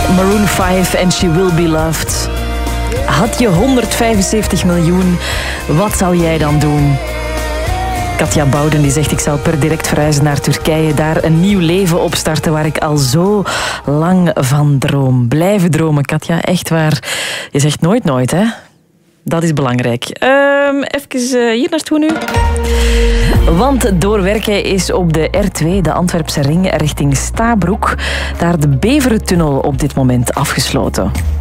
Maroon 5 en She Will Be Loved. Had je 175 miljoen, wat zou jij dan doen? Katja Bouden die zegt, ik zal per direct verhuizen naar Turkije, daar een nieuw leven opstarten waar ik al zo lang van droom. Blijven dromen, Katja, echt waar. Je zegt nooit nooit, hè? Dat is belangrijk. Even hier naartoe nu. Want doorwerken is op de R2, de Antwerpse ring, richting Stabroek. Daar de Beverentunnel op dit moment afgesloten.